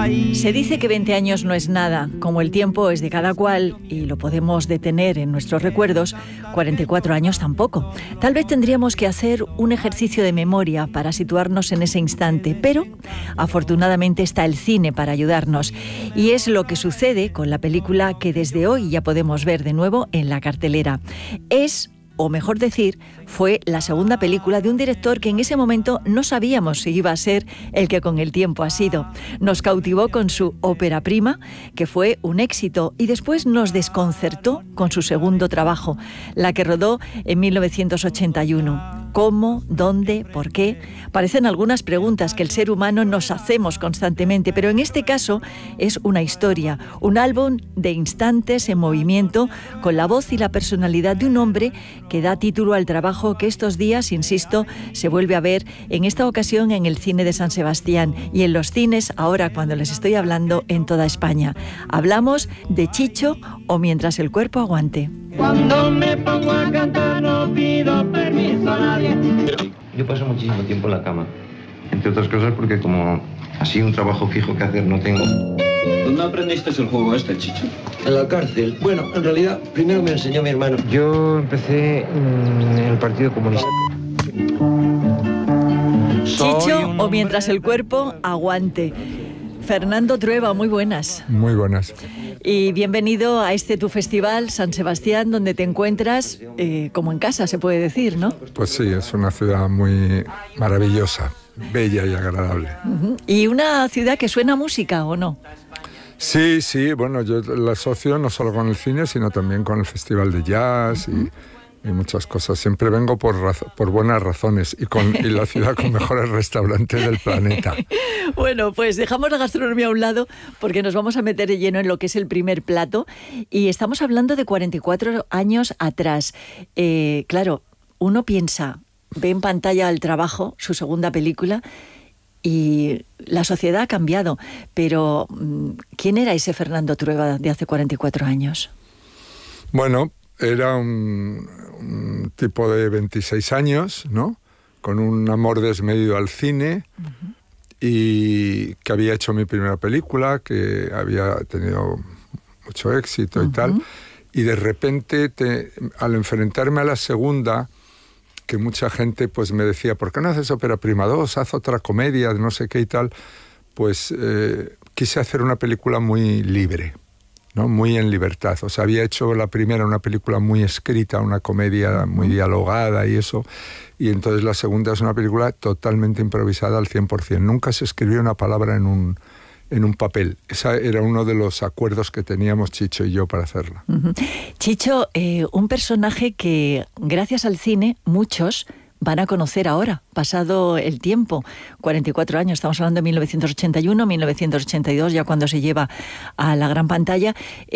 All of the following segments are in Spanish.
Se dice que 20 años no es nada. Como el tiempo es de cada cual y lo podemos detener en nuestros recuerdos, 44 años tampoco. Tal vez tendríamos que hacer un ejercicio de memoria para situarnos en ese instante, pero afortunadamente está el cine para ayudarnos. Y es lo que sucede con la película que desde hoy ya podemos ver de nuevo en la cartelera. O mejor decir, fue la segunda película de un director que en ese momento no sabíamos si iba a ser el que con el tiempo ha sido. Nos cautivó con su ópera prima, que fue un éxito, y después nos desconcertó con su segundo trabajo, la que rodó en 1981. ¿Cómo? ¿Dónde? ¿Por qué? Parecen algunas preguntas que el ser humano nos hacemos constantemente, pero en este caso es una historia, un álbum de instantes en movimiento con la voz y la personalidad de un hombre que da título al trabajo que estos días, insisto, se vuelve a ver en esta ocasión en el cine de San Sebastián y en los cines ahora cuando les estoy hablando en toda España. Hablamos de Chicho o Mientras el cuerpo aguante. Cuando me pongo a cantar no pido permiso a nadie. Yo paso muchísimo tiempo en la cama, entre otras cosas porque como así un trabajo fijo que hacer no tengo. ¿Dónde aprendiste el juego este, Chicho? En la cárcel. Bueno, en realidad primero me enseñó mi hermano. Yo empecé en el Partido Comunista. Chicho o Mientras el cuerpo aguante. Fernando Trueba, muy buenas. Muy buenas. Y bienvenido a este tu festival, San Sebastián, donde te encuentras como en casa, se puede decir, ¿no? Pues sí, es una ciudad muy maravillosa, bella y agradable. Uh-huh. ¿Y una ciudad que suena música o no? Sí, bueno, yo la asocio no solo con el cine, sino también con el festival de jazz y muchas cosas. Siempre vengo por buenas razones y la ciudad con mejores restaurantes del planeta. Bueno, pues dejamos la gastronomía a un lado porque nos vamos a meter de lleno en lo que es el primer plato y estamos hablando de 44 años atrás. Claro, uno piensa, ve en pantalla El trabajo, su segunda película, y la sociedad ha cambiado, pero ¿quién era ese Fernando Trueba de hace 44 años? Bueno, era un tipo de 26 años, ¿no? Con un amor desmedido al cine y que había hecho mi primera película, que había tenido mucho éxito y tal. Y de repente, al enfrentarme a la segunda, que mucha gente pues me decía, ¿por qué no haces ópera prima 2? Haz otra comedia, no sé qué y tal. Pues quise hacer una película muy libre, ¿no? Muy en libertad. O sea, había hecho la primera una película muy escrita, una comedia muy dialogada y eso. Y entonces la segunda es una película totalmente improvisada al 100%. Nunca se escribió una palabra en un papel. Ese era uno de los acuerdos que teníamos Chicho y yo para hacerla. Chicho, un personaje que gracias al cine muchos van a conocer ahora, pasado el tiempo, 44 años, estamos hablando de 1981, 1982, ya cuando se lleva a la gran pantalla.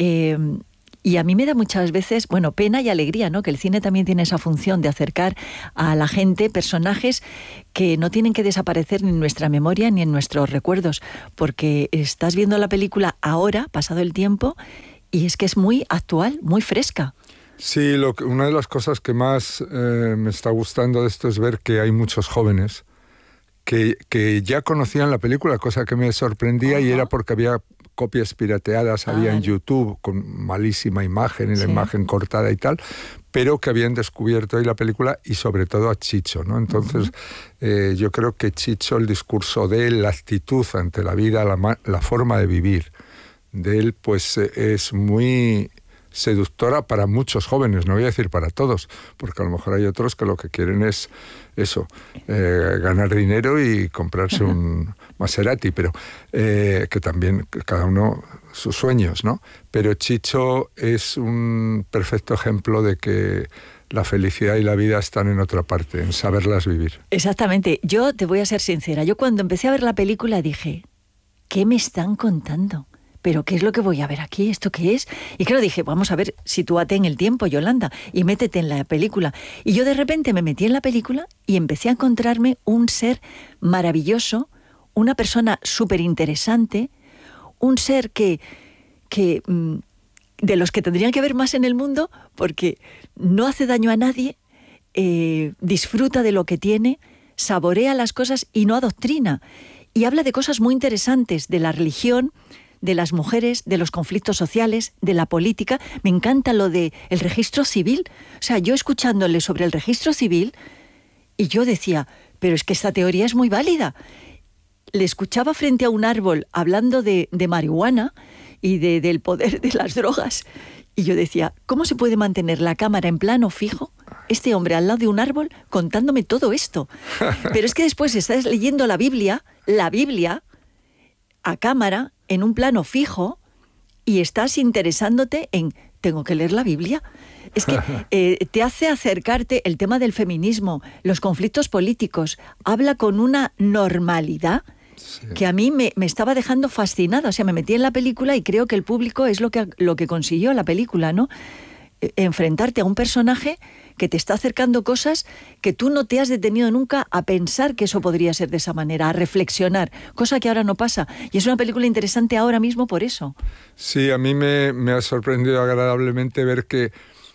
Y a mí me da muchas veces, pena y alegría, ¿no? Que el cine también tiene esa función de acercar a la gente personajes que no tienen que desaparecer ni en nuestra memoria ni en nuestros recuerdos, porque estás viendo la película ahora, pasado el tiempo, y es que es muy actual, muy fresca. Sí, una de las cosas que más me está gustando de esto es ver que hay muchos jóvenes que ya conocían la película, cosa que me sorprendía, y era porque había copias pirateadas, había en YouTube con malísima imagen y la imagen cortada y tal, pero que habían descubierto ahí la película y sobre todo a Chicho, ¿no? Entonces yo creo que Chicho, el discurso de él, la actitud ante la vida, la forma de vivir de él, pues es muy seductora para muchos jóvenes, no voy a decir para todos, porque a lo mejor hay otros que lo que quieren es eso, ganar dinero y comprarse un Maserati, pero que también cada uno sus sueños, ¿no? Pero Chicho es un perfecto ejemplo de que la felicidad y la vida están en otra parte, en saberlas vivir. Exactamente. Yo te voy a ser sincera, yo cuando empecé a ver la película dije, ¿qué me están contando? ¿Pero qué es lo que voy a ver aquí? ¿Esto qué es? Y claro, dije, vamos a ver, sitúate en el tiempo, Yolanda, y métete en la película. Y yo de repente me metí en la película y empecé a encontrarme un ser maravilloso, una persona súper interesante, un ser que de los que tendrían que haber más en el mundo, porque no hace daño a nadie, disfruta de lo que tiene, saborea las cosas y no adoctrina. y habla de cosas muy interesantes, de la religión, de las mujeres, de los conflictos sociales, de la política. Me encanta lo de el registro civil. O sea, yo escuchándole sobre el registro civil, y yo decía, pero es que esta teoría es muy válida. Le escuchaba frente a un árbol hablando de marihuana y del poder de las drogas. Y yo decía, ¿cómo se puede mantener la cámara en plano fijo? Este hombre al lado de un árbol contándome todo esto. Pero es que después estás leyendo la Biblia a cámara, en un plano fijo, y estás interesándote en, tengo que leer la Biblia. Es que te hace acercarte el tema del feminismo, los conflictos políticos. Habla con una normalidad que a mí me estaba dejando fascinada. O sea, me metí en la película y creo que el público es lo que consiguió la película, ¿no? Enfrentarte a un personaje que te está acercando cosas que tú no te has detenido nunca a pensar que eso podría ser de esa manera, a reflexionar, cosa que ahora no pasa. Y es una película interesante ahora mismo por eso. Sí, a mí me ha sorprendido agradablemente ver que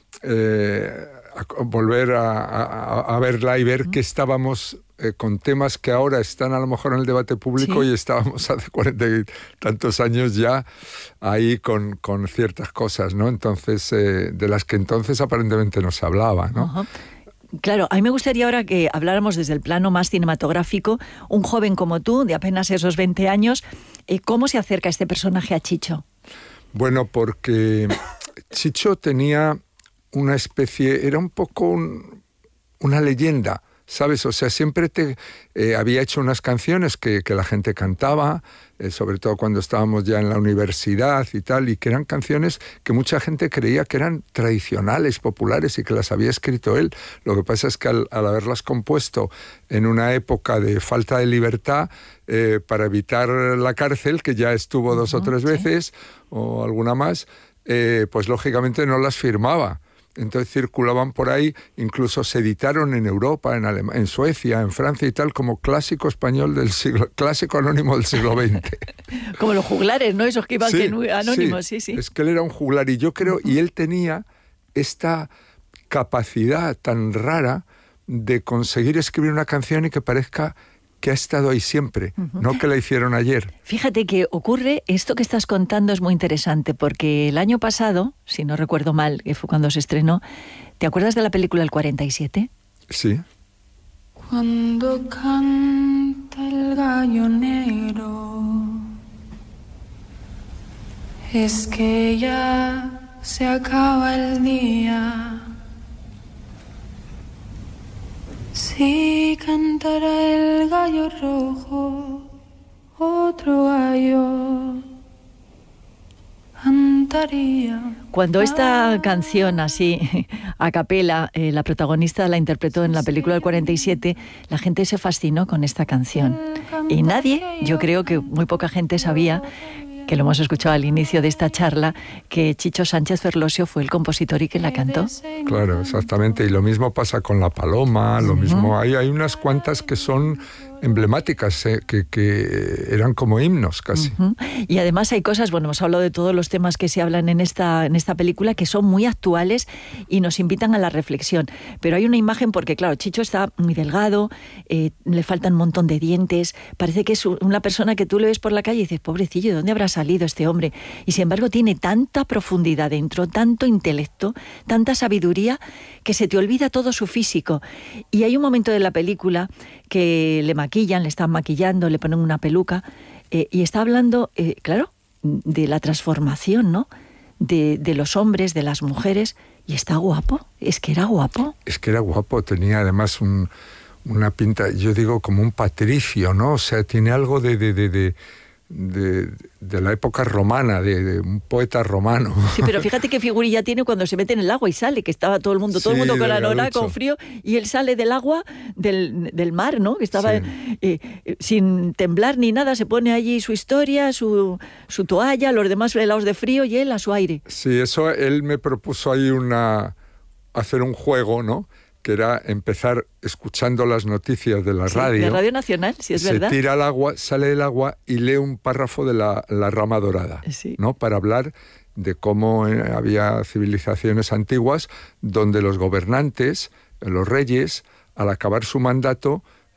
volver a verla y ver que estábamos con temas que ahora están a lo mejor en el debate público, sí, y estábamos hace 40 y tantos años ya ahí con ciertas cosas, ¿no? Entonces, de las que entonces aparentemente no se hablaba, ¿no? Uh-huh. Claro, a mí me gustaría ahora que habláramos desde el plano más cinematográfico, un joven como tú, de apenas esos 20 años, ¿cómo se acerca este personaje a Chicho? Bueno, porque Chicho tenía una especie, era un poco una leyenda, ¿sabes? O sea, siempre había hecho unas canciones que la gente cantaba, sobre todo cuando estábamos ya en la universidad y tal, y que eran canciones que mucha gente creía que eran tradicionales, populares, y que las había escrito él. Lo que pasa es que al haberlas compuesto en una época de falta de libertad, para evitar la cárcel, que ya estuvo 2 o 3 veces, o alguna más, pues lógicamente no las firmaba. Entonces circulaban por ahí, incluso se editaron en Europa, en Suecia, en Francia y tal, como clásico español clásico anónimo del siglo XX. Como los juglares, ¿no? Esos que iban anónimos, sí. Es que él era un juglar, y yo creo, y él tenía esta capacidad tan rara de conseguir escribir una canción y que parezca que ha estado ahí siempre, no que la hicieron ayer. Fíjate que ocurre, esto que estás contando es muy interesante, porque el año pasado, si no recuerdo mal, que fue cuando se estrenó, ¿te acuerdas de la película El 47? Sí. Cuando canta el gallo negro, es que ya se acaba el día. Si cantara el gallo rojo, otro gallo cantaría. Cuando esta canción así, a capela, la protagonista la interpretó en la película del 47, la gente se fascinó con esta canción. Y nadie, yo creo que muy poca gente sabía, que lo hemos escuchado al inicio de esta charla, que Chicho Sánchez Ferlosio fue el compositor y que la cantó. Claro, exactamente. Y lo mismo pasa con La Paloma, lo mismo. Hay unas cuantas que son emblemáticas, que eran como himnos casi. Y además hay cosas, bueno, hemos hablado de todos los temas que se hablan en esta película, que son muy actuales y nos invitan a la reflexión. Pero hay una imagen, porque claro, Chicho está muy delgado, le faltan un montón de dientes, parece que es una persona que tú le ves por la calle y dices, pobrecillo, ¿de dónde habrá salido este hombre? Y sin embargo tiene tanta profundidad dentro, tanto intelecto, tanta sabiduría, que se te olvida todo su físico. Y hay un momento de la película que le maquillan, le están maquillando, le ponen una peluca, y está hablando, claro, de la transformación, ¿no? De los hombres, de las mujeres, y está guapo, es que era guapo. Es que era guapo, tenía además una pinta, yo digo, como un patricio, ¿no? O sea, tiene algo de la época romana, de un poeta romano. Sí, pero fíjate qué figurilla tiene cuando se mete en el agua y sale, que estaba todo el mundo con la nola, con frío, y él sale del agua, del mar, ¿no? Que estaba sin temblar ni nada, se pone allí su historia, su toalla, los demás helados de frío, y él a su aire. Sí, eso él me propuso ahí hacer un juego, ¿no? Que era empezar escuchando las noticias de la radio. De Radio Nacional, sí, es verdad. Se tira al agua, sale del agua y lee un párrafo de la Rama Dorada, ¿no? Para hablar de cómo había civilizaciones antiguas donde los gobernantes, los reyes, al acabar su mandato,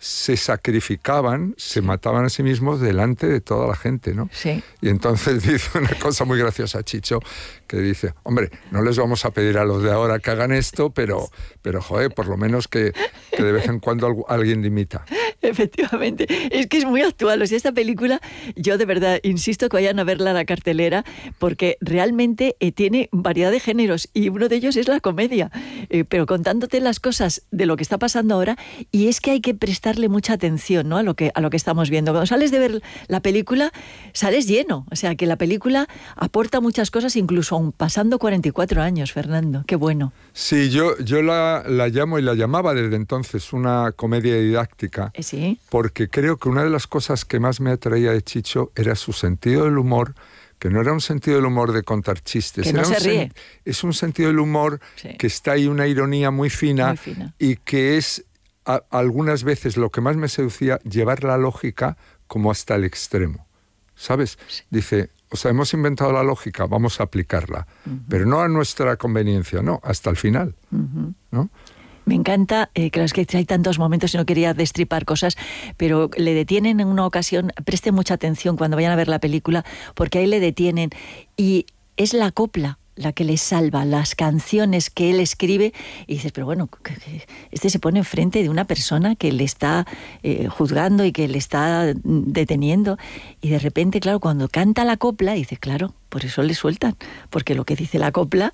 se sacrificaban, se mataban a sí mismos delante de toda la gente, ¿no? Sí. Y entonces dice una cosa muy graciosa Chicho, que dice, hombre, no les vamos a pedir a los de ahora que hagan esto, pero joder, por lo menos que de vez en cuando alguien limita. Efectivamente, es que es muy actual. O sea, esta película, yo de verdad insisto que vayan a verla a la cartelera, porque realmente tiene variedad de géneros y uno de ellos es la comedia, pero contándote las cosas de lo que está pasando ahora, y es que hay que prestarle mucha atención, ¿no?, a lo que estamos viendo. Cuando sales de ver la película, sales lleno. O sea, que la película aporta muchas cosas, incluso aún pasando 44 años, Fernando. Qué bueno. Sí, yo la llamo y la llamaba desde entonces una comedia didáctica. Sí. Porque creo que una de las cosas que más me atraía de Chicho era su sentido del humor, que no era un sentido del humor de contar chistes. Que no se ríe. Es un sentido del humor que está ahí, una ironía muy fina. Y que es algunas veces lo que más me seducía, llevar la lógica como hasta el extremo. ¿Sabes? Sí. Dice, o sea, hemos inventado la lógica, vamos a aplicarla. Pero no a nuestra conveniencia, no, hasta el final. ¿No? Me encanta, claro, es que hay tantos momentos y no quería destripar cosas, pero le detienen en una ocasión, presten mucha atención cuando vayan a ver la película, porque ahí le detienen y es la copla la que le salva, las canciones que él escribe, y dices, pero bueno, este se pone enfrente de una persona que le está juzgando y que le está deteniendo, y de repente, claro, cuando canta la copla, dices, claro, por eso le sueltan, porque lo que dice la copla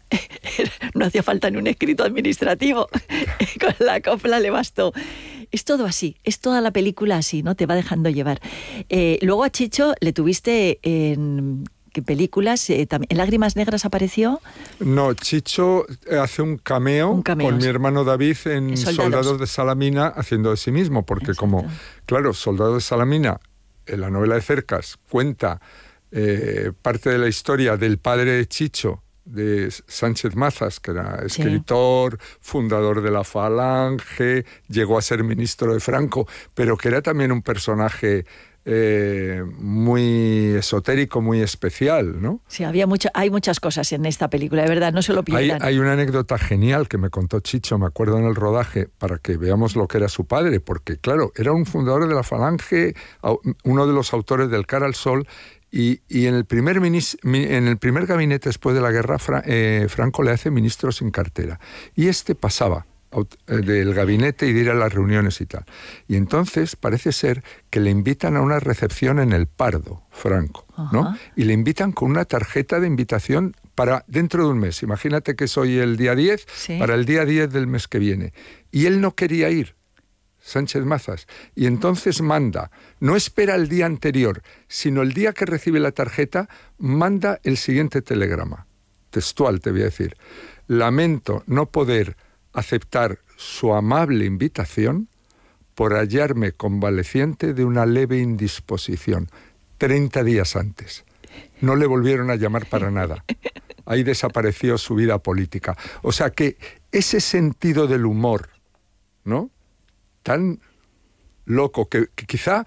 no hacía falta ni un escrito administrativo, con la copla le bastó. Es todo así, es toda la película así, ¿no? Te va dejando llevar. Luego a Chicho le tuviste en películas, también ¿en Lágrimas Negras apareció? No, Chicho hace un cameo con mi hermano David en Soldados de Salamina, haciendo de sí mismo, porque como, claro, Soldados de Salamina, en la novela de Cercas, cuenta parte de la historia del padre de Chicho, de Sánchez Mazas, que era escritor, fundador de la Falange, llegó a ser ministro de Franco, pero que era también un personaje muy esotérico, muy especial, ¿no? Sí, hay muchas cosas en esta película, de verdad, no se lo pierdan. Hay una anécdota genial que me contó Chicho, me acuerdo en el rodaje, para que veamos lo que era su padre, porque claro, era un fundador de la Falange, uno de los autores del Cara al Sol, y en el primer gabinete después de la guerra, Franco le hace ministro sin cartera, y pasaba del gabinete y de ir a las reuniones y tal. Y entonces parece ser que le invitan a una recepción en el Pardo, Franco, ¿no? Y le invitan con una tarjeta de invitación para dentro de un mes. Imagínate que soy el día 10, para el día 10 del mes que viene. Y él no quería ir, Sánchez Mazas, y entonces manda, no espera el día anterior, sino el día que recibe la tarjeta, manda el siguiente telegrama. Textual, te voy a decir. Lamento no poder aceptar su amable invitación por hallarme convaleciente de una leve indisposición. 30 días antes. No le volvieron a llamar para nada. Ahí desapareció su vida política. O sea que ese sentido del humor, ¿no?, tan loco, que quizá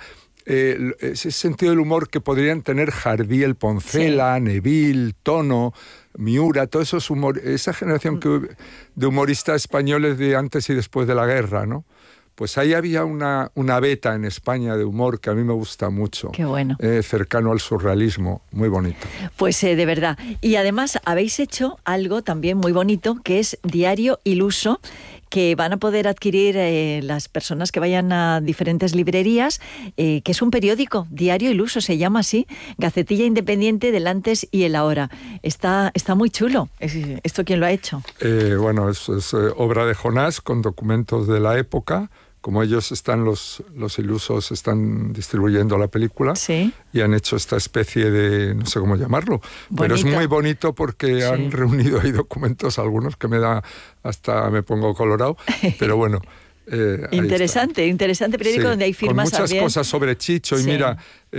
ese sentido del humor que podrían tener Jardiel, Poncela, Neville, Tono, Miura, todo esos esa generación de humoristas españoles de antes y después de la guerra, ¿no? Pues ahí había una beta en España de humor que a mí me gusta mucho. Qué bueno. Cercano al surrealismo, muy bonito. Pues de verdad. Y además habéis hecho algo también muy bonito, que es Diario Iluso, que van a poder adquirir las personas que vayan a diferentes librerías, que es un periódico, Diario Iluso, se llama así, Gacetilla Independiente del antes y el ahora. Está muy chulo. ¿Esto quién lo ha hecho? Bueno, es obra de Jonás, con documentos de la época. Como ellos están, los ilusos están distribuyendo la película, y han hecho esta especie de, no sé cómo llamarlo, pero es muy bonito porque han reunido ahí documentos, algunos que hasta me pongo colorado, pero bueno. Interesante periódico donde hay firmas con muchas cosas sobre Chicho, y mira,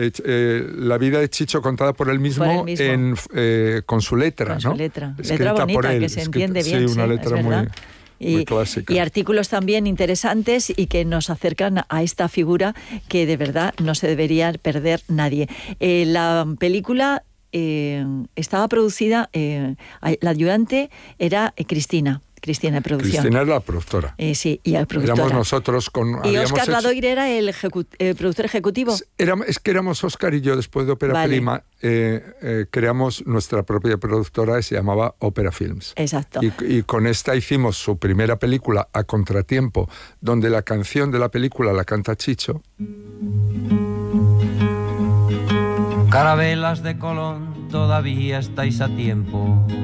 la vida de Chicho contada por él mismo, con su letra, con ¿no? Su letra escrita bonita, por él, que se entiende bien. Sí, una letra muy clásica. Y artículos también interesantes y que nos acercan a esta figura que de verdad no se debería perder nadie. La película estaba producida, la ayudante era Cristina Cristina de producción. Cristina es la productora. Sí, y el productor. Éramos nosotros ¿Y Óscar Ladoire era el productor ejecutivo? Es que éramos Óscar y yo, después de Ópera Prima, creamos nuestra propia productora que se llamaba Ópera Films. Exacto. Y con esta hicimos su primera película, A Contratiempo, donde la canción de la película la canta Chicho. Carabelas de Colón, todavía estáis a tiempo.